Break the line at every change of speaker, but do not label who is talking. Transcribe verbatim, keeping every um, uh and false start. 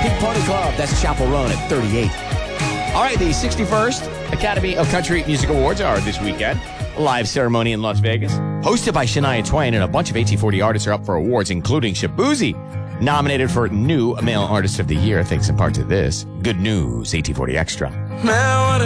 Pink Pony Club. That's Chapel Roan at thirty-eight. All right, the sixty-first Academy of Country Music Awards are this weekend. A live ceremony in Las Vegas, hosted by Shania Twain, and a bunch of eighteen forty artists are up for awards, including Shaboozey, nominated for New Male Artist of the Year, thanks in part to this. Good news, eighteen forty Extra.
Man, what